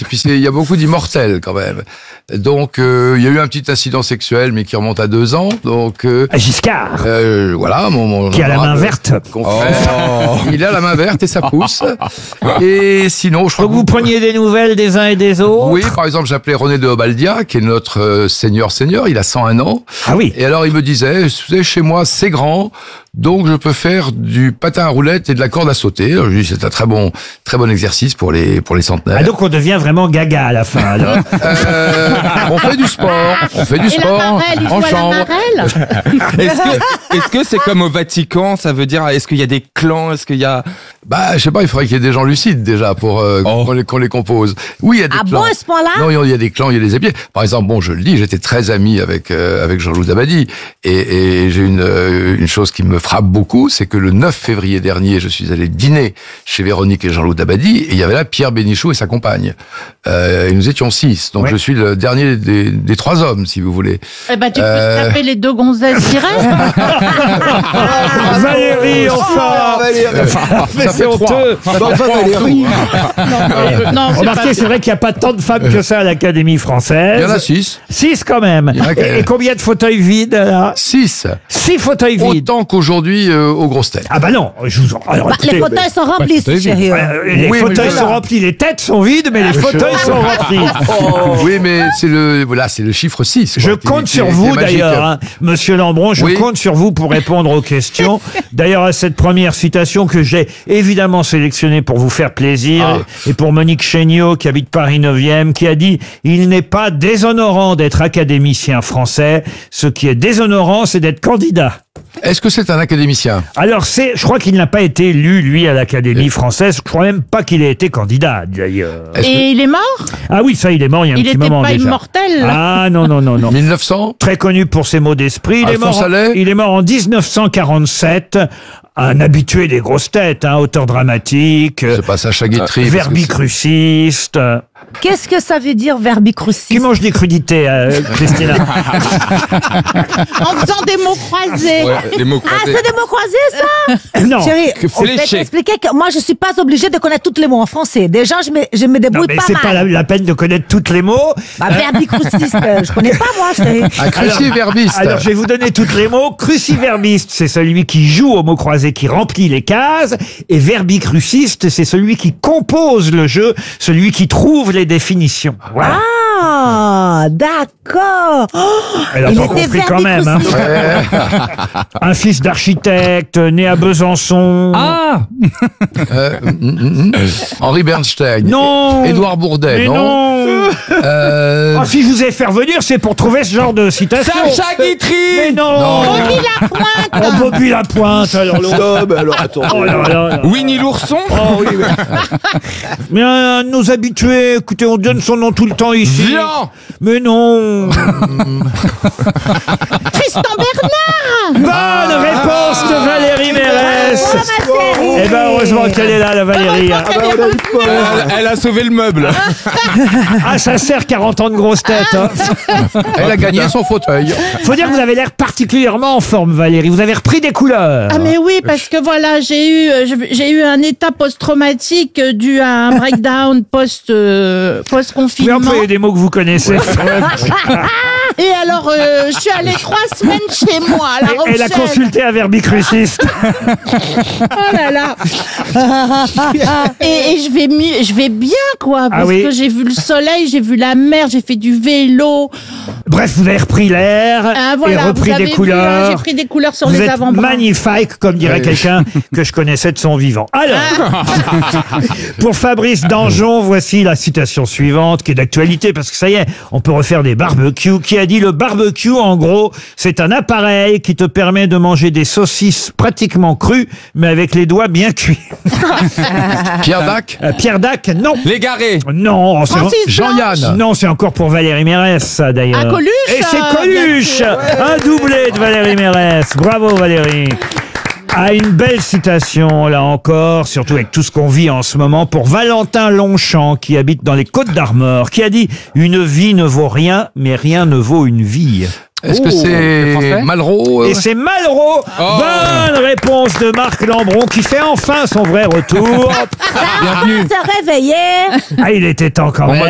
et puis il y a beaucoup d'immortels quand même. Donc il y a eu un petit incident sexuel, mais qui remonte à 2 ans. Donc Giscard. voilà, mon Qui a la main verte. confrère. Il a la main verte et ça pousse. Et sinon, je crois Donc vous preniez des nouvelles des uns et des autres. oui, par exemple, j'appelais René de Obaldia, qui est notre seigneur, il a 101 ans. Ah oui. Et alors il me disait, vous savez, chez moi c'est grand, donc je peux faire du patin à roulettes et de la corde à sauter. Alors, je lui dis, c'est un très bon exercice pour les centenaires. Ah, donc on devient vraiment gaga à la fin, alors. On fait du sport, Et la marelle, il en joue à la chambre. marelle. Est-ce que c'est comme au Vatican? Ça veut dire, est-ce qu'il y a des clans? Est-ce qu'il y a... Bah, je sais pas, il faudrait qu'il y ait des gens lucides déjà pour qu'on les compose. Oui, il y a des Ah clans. bon, à ce point-là? Non, il y a des clans, il y a des épiers. Par exemple, bon, je le dis, j'étais très ami avec Jean-Loup Dabadi, et j'ai une chose qui me frappe beaucoup, c'est que le 9 février dernier, je suis allé dîner chez Véronique et Jean-Loup Dabadi, et il y avait là Pierre Bénichou et sa compagne. Et nous étions 6, donc Ouais. je suis le dernier des 3 hommes, si vous voulez. Eh ben, tu peux te taper les 2 gonzesses directes. Valérie, enfin. Mais c'est honteux. Non, c'est Remarquez, pas... c'est vrai qu'il n'y a pas tant de femmes que ça à l'Académie française. Il y en a 6. 6 quand même. Il y en a quand même. Et combien de fauteuils vides là? 6. 6 fauteuils vides. Autant qu'aujourd'hui aux grosses têtes. Ah bah non, je vous en... Alors, Bah, écoutez, les fauteuils sont remplis, chérie. les Oui, fauteuils mais sont remplis, les têtes sont vides, mais les fauteuils sont remplis. Oui, mais c'est le chiffre 6. Je compte sur vous d'ailleurs, hein, Monsieur Lambron, je Oui. compte sur vous pour répondre aux questions. D'ailleurs, à cette première citation que j'ai évidemment sélectionnée pour vous faire plaisir, et pour Monique Chéniaud qui habite Paris 9e, qui a dit « Il n'est pas déshonorant d'être académicien français, ce qui est déshonorant, c'est d'être candidat ». Est-ce que c'est un académicien? Alors je crois qu'il n'a pas été élu, lui, à l'Académie française. Je crois même pas qu'il ait été candidat, d'ailleurs. Est-ce Et il est mort? Ah oui, ça, il est mort il y a un Il petit était moment pas déjà. immortel? Ah non. 1900? Très connu pour ses mots d'esprit. Alphonse Allais Il est mort en 1947. Un habitué des grosses têtes, auteur dramatique, C'est pas Sacha Guitry. verbicruciste. Qu'est-ce que ça veut dire, verbicrucis? Qui mange des crudités, Christina? En faisant des mots croisés. Ouais, les mots Ah, croisés. c'est des mots croisés, ça? Non. Chérie, Que je vais fléché. t'expliquer que moi, je suis pas obligée de connaître tous les mots en français. Déjà, je me Non, débrouille mais pas c'est mal. pas la peine de connaître tous les mots. Bah, verbicruciste, je connais pas, moi, chérie. Un cruciverbiste. Alors, je vais vous donner tous les mots. Cruciverbiste, c'est celui qui joue aux mots croisés, qui remplit les cases. Et verbicruciste, c'est celui qui compose le jeu, celui qui trouve les définitions. Voilà. Ah, d'accord. Oh, Elle a il pas était compris quand même. Hein. Un fils d'architecte, né à Besançon. Ah! Henri Bernstein. Non. Édouard Bourdet, Mais non? Ah, si je vous ai fait revenir, c'est pour trouver ce genre de citation. Sacha Guitry! Mais non. Bobby Lapointe. Oh, Bobby Lapointe, alors l'autre. Oh là là. Winnie l'ourson? Oh oui, oui. Mais un de nos habitués, écoutez, on donne son nom tout le temps ici. Vian! Mais non. Tristan Bernard. Bonne réponse de Valérie Mérès. Eh ben, heureusement qu'elle est là, la Valérie. Elle a sauvé le meuble. Ah, ça sert 40 ans de grosse tête. Hein. Elle a gagné son fauteuil. Faut dire que vous avez l'air particulièrement en forme, Valérie. Vous avez repris des couleurs. Ah mais oui, parce que voilà, j'ai eu un état post-traumatique dû à un breakdown Vous pouvez post-confinement. employer des mots que vous connaissez. Et alors, je suis allée 3 semaines chez moi à La Rochelle. Elle a consulté un verbicruciste. Oh là là. et je vais bien, quoi, parce oui. que j'ai vu le soleil, j'ai vu la mer, j'ai fait du vélo. Bref, vous avez repris l'air Ah, voilà, et repris vous avez des vu, couleurs. j'ai pris des couleurs sur Vous les êtes avant-bras. magnifique, comme dirait quelqu'un que je connaissais de son vivant. Alors, pour Fabrice Danjon, voici la citation suivante, qui est d'actualité, parce que ça y est, on peut refaire des barbecues, qui a dit: le barbecue, en gros, c'est un appareil qui te permet de manger des saucisses pratiquement crues, mais avec les doigts bien cuits. Pierre Dac. Pierre Dac, non. Légaré. Non, c'est... Francis Jean-Yann. Non, c'est encore pour Valérie Mérès, ça, d'ailleurs. Ah, Coluche, Et c'est bien Coluche. sûr. Un doublé de Valérie Mérès. Bravo, Valérie. Ah, une belle citation, là encore, surtout avec tout ce qu'on vit en ce moment, pour Valentin Longchamp, qui habite dans les Côtes-d'Armor, qui a dit « Une vie ne vaut rien, mais rien ne vaut une vie ». Est-ce que c'est français Malraux? Et c'est Malraux. Bonne réponse de Marc Lambron, qui fait enfin son vrai retour. Se réveiller. Ah, il était temps quand même.